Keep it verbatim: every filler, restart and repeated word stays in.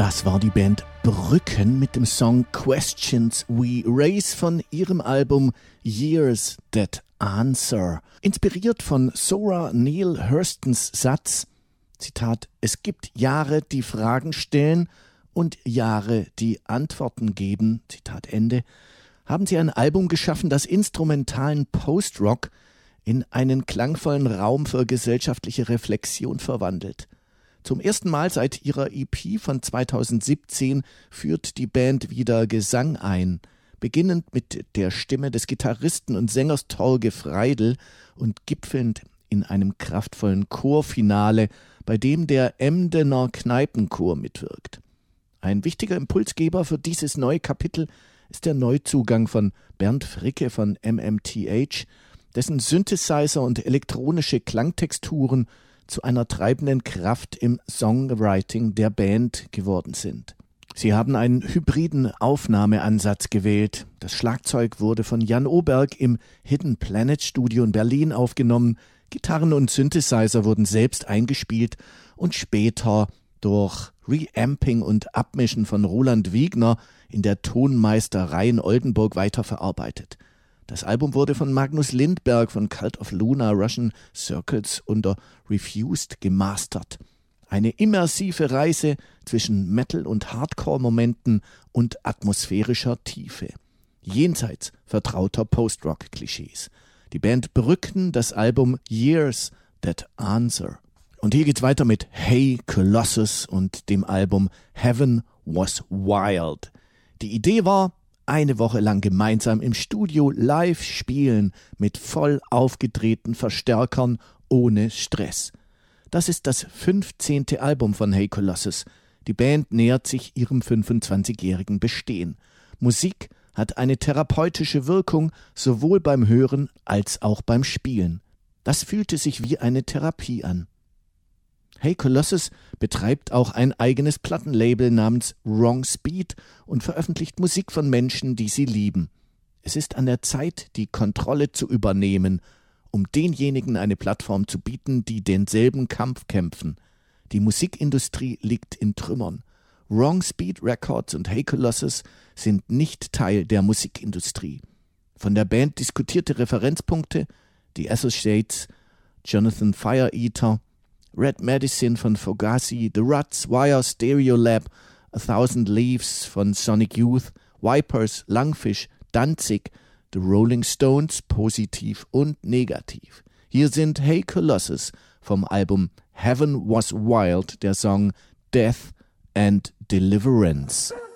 Das war die Band Brücken mit dem Song Questions We Raise von ihrem Album Years That Answer. Inspiriert von Zora Neale Hurstons Satz, Zitat, es gibt Jahre, die Fragen stellen und Jahre, die Antworten geben, Zitat Ende, haben sie ein Album geschaffen, das instrumentalen Post-Rock in einen klangvollen Raum für gesellschaftliche Reflexion verwandelt. Zum ersten Mal seit ihrer E P von zweitausendsiebzehn führt die Band wieder Gesang ein, beginnend mit der Stimme des Gitarristen und Sängers Torge Freidl und gipfelnd in einem kraftvollen Chorfinale, bei dem der Emdener Kneipenchor mitwirkt. Ein wichtiger Impulsgeber für dieses neue Kapitel ist der Neuzugang von Bernd Fricke von M M T H, dessen Synthesizer und elektronische Klangtexturen zu einer treibenden Kraft im Songwriting der Band geworden sind. Sie haben einen hybriden Aufnahmeansatz gewählt. Das Schlagzeug wurde von Jan Oberg im Hidden Planet Studio in Berlin aufgenommen. Gitarren und Synthesizer wurden selbst eingespielt und später durch Reamping und Abmischen von Roland Wiegner in der Tonmeisterei in Oldenburg weiterverarbeitet. Das Album wurde von Magnus Lindberg von Cult of Luna Russian Circles unter Refused gemastert. Eine immersive Reise zwischen Metal- und Hardcore-Momenten und atmosphärischer Tiefe. Jenseits vertrauter Post-Rock-Klischees. Die Band Brücken, das Album Years That Answer. Und hier geht's weiter mit Hey Colossus und dem Album Heaven Was Wild. Die Idee war, eine Woche lang gemeinsam im Studio live spielen mit voll aufgedrehten Verstärkern ohne Stress. Das ist das fünfzehnte Album von Hey Colossus. Die Band nähert sich ihrem fünfundzwanzigjährigen Bestehen. Musik hat eine therapeutische Wirkung, sowohl beim Hören als auch beim Spielen. Das fühlte sich wie eine Therapie an. Hey Colossus betreibt auch ein eigenes Plattenlabel namens Wrong Speed und veröffentlicht Musik von Menschen, die sie lieben. Es ist an der Zeit, die Kontrolle zu übernehmen, um denjenigen eine Plattform zu bieten, die denselben Kampf kämpfen. Die Musikindustrie liegt in Trümmern. Wrong Speed Records und Hey Colossus sind nicht Teil der Musikindustrie. Von der Band diskutierte Referenzpunkte, die Associates, Jonathan Fireeater, Red Medicine von Fugazi, The Ruts, Wire, Stereolab, A Thousand Leaves von Sonic Youth, Vipers, Langfish, Danzig, The Rolling Stones, positiv und negativ. Hier sind Hey Colossus vom Album Heaven Was Wild, der Song Death and Deliverance.